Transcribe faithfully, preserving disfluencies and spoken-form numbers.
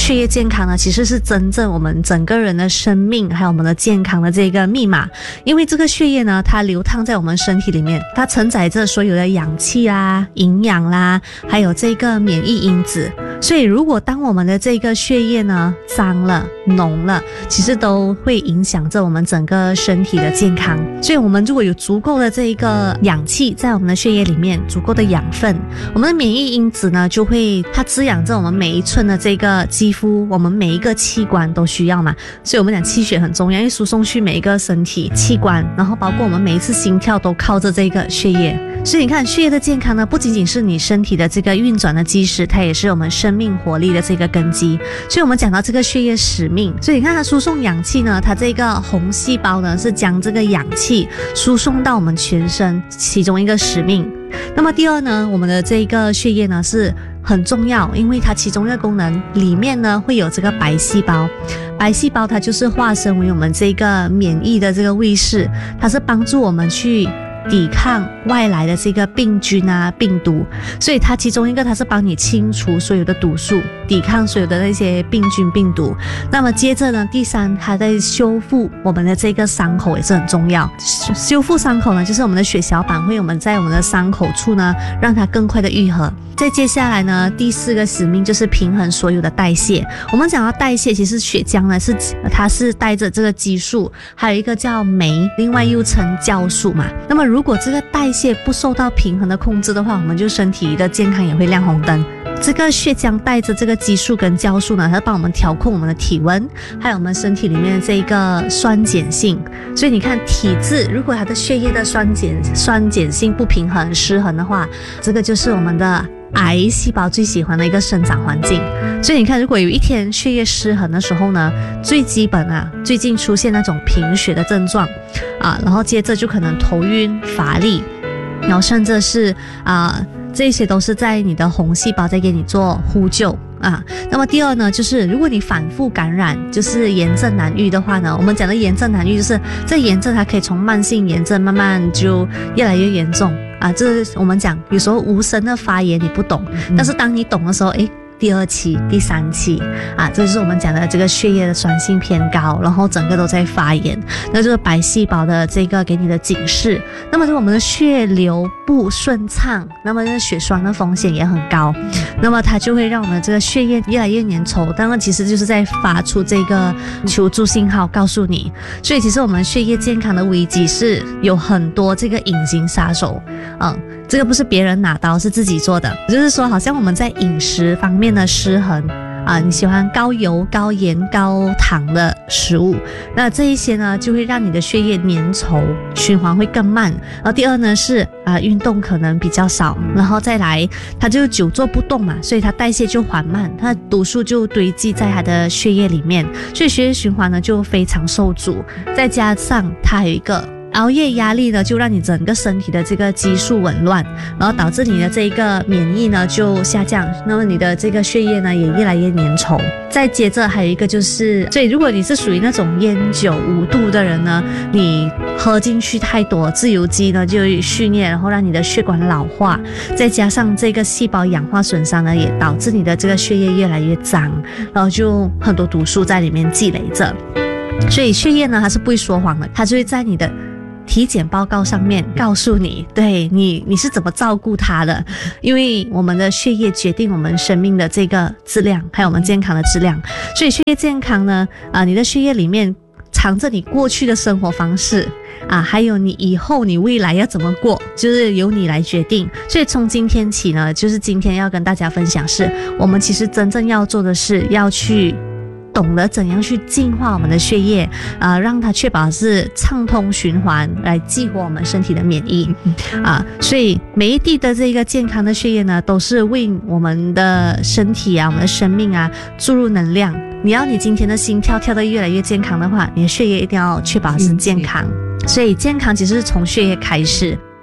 血液健康呢，其实是真正我们整个人的生命还有我们的健康的这个密码。因为这个血液呢，它流淌在我们身体里面，它承载着所有的氧气啦、营养啦，还有这个免疫因子。所以如果当我们的这个血液呢脏了、浓了，其实都会影响着我们整个身体的健康。所以我们如果有足够的这个氧气在我们的血液里面，足够的养分，我们的免疫因子呢就会它滋养着我们每一寸的这个肌肤，我们每一个器官都需要嘛。所以我们讲气血很重要，因为输送去每一个身体器官，然后包括我们每一次心跳都靠着这个血液。所以你看，血液的健康呢，不仅仅是你身体的这个运转的基石，它也是我们生命活力的这个根基。所以我们讲到这个血液使命，所以你看它输送氧气呢，它这个红细胞呢是将这个氧气输送到我们全身，其中一个使命。那么第二呢，我们的这个血液呢是很重要，因为它其中一个功能里面呢会有这个白细胞。白细胞它就是化身为我们这个免疫的这个卫士，它是帮助我们去抵抗外来的这个病菌啊、病毒。所以它其中一个它是帮你清除所有的毒素，抵抗所有的那些病菌病毒。那么接着呢，第三，它在修复我们的这个伤口也是很重要。修复伤口呢，就是我们的血小板会我们在我们的伤口处呢让它更快的愈合。再接下来呢，第四个使命就是平衡所有的代谢。我们讲到代谢，其实血浆呢是它是带着这个激素，还有一个叫酶，另外又称酵素嘛。那么如果这个代谢不受到平衡的控制的话，我们就身体的健康也会亮红灯。这个血浆带着这个激素跟酵素呢，它帮我们调控我们的体温，还有我们身体里面的这个酸碱性。所以你看体质，如果它的血液的酸碱酸碱性不平衡失衡的话，这个就是我们的癌细胞最喜欢的一个生长环境。所以你看，如果有一天血液失衡的时候呢，最基本啊，最近出现那种贫血的症状啊，然后接着就可能头晕乏力，然后甚至是啊，这些都是在你的红细胞在给你做呼救啊。那么第二呢，就是如果你反复感染，就是炎症难愈的话呢，我们讲的炎症难愈就是这炎症它可以从慢性炎症慢慢就越来越严重啊。这我们讲有时候无声的发炎你不懂，但是当你懂的时候，诶第二期、第三期啊，这就是我们讲的这个血液的酸性偏高，然后整个都在发炎，那就是白细胞的这个给你的警示。那么我们的血流不顺畅，那么这血栓的风险也很高，那么它就会让我们这个血液越来越粘稠，当然其实就是在发出这个求助信号告诉你。所以其实我们血液健康的危机是有很多这个隐形杀手，嗯，这个不是别人拿刀，是自己做的。就是说好像我们在饮食方面的失衡啊，你喜欢高油、高盐、高糖的食物，那这一些呢就会让你的血液粘稠，循环会更慢。然后第二呢是啊，运动可能比较少，然后再来它就久坐不动嘛，所以它代谢就缓慢，它毒素就堆积在它的血液里面，所以血液循环呢就非常受阻。再加上它还有一个熬夜压力呢，就让你整个身体的这个激素紊乱，然后导致你的这个免疫呢就下降，那么你的这个血液呢也越来越粘稠。再接着还有一个就是，所以如果你是属于那种烟酒无度的人呢，你喝进去太多，自由基呢就蓄孽，然后让你的血管老化，再加上这个细胞氧化损伤呢，也导致你的这个血液越来越脏，然后就很多毒素在里面积累着。所以血液呢它是不会说谎的，它就会在你的体检报告上面告诉你，对你你是怎么照顾它的。因为我们的血液决定我们生命的这个质量，还有我们健康的质量。所以血液健康呢，啊，你的血液里面藏着你过去的生活方式啊，还有你以后你未来要怎么过，就是由你来决定。所以从今天起呢，就是今天要跟大家分享是，我们其实真正要做的是要去懂得怎样去净化我们的血液，呃，让它确保是畅通循环，来激活我们身体的免疫啊。所以每一滴的这个健康的血液呢，都是为我们的身体啊、我们的生命啊注入能量。你要你今天的心跳跳得越来越健康的话，你的血液一定要确保是健康。所以健康其实是从血液开始。